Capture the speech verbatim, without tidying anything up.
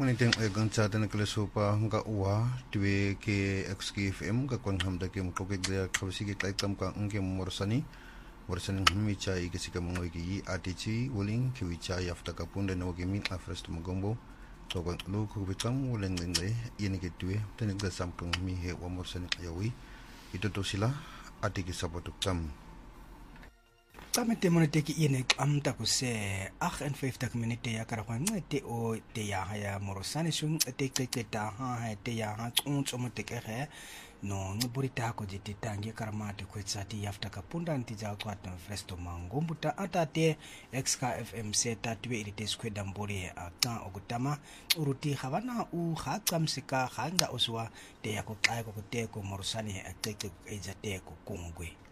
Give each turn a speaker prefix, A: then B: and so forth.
A: Maniting ay gansa na kalasupa hangga uwa tiwe ke X K F M ka kwan hamda ke mukogig da kabisigi klaitam ka angke morsani morsaning hamicha i kasi ka mga igi atichi wuling kiwicha yafta ka punda na wagimi afres tumagombo so kwan lu kubitam wuling lingay yun ikitwe tanig da samkang mihe wa morsani ayawi ito to sila atiki sabotuktam.
B: Kami te mona teki ine amta ko se ach en vijftig minute ya karakwan te o te ya haya morosani sun te te te ta ha te ya ha un tsomo te ke he no nburita ko jiti tangi karamate ko tsati yafta kapunda nti ja kwat na fresto mangombuta atate X K F M se tatwe irite skweda mbore ata ogutama uruti khawana u khakamsika khanga oswa te ya ko kai ko te ko morosani te te ejate ko kungwe.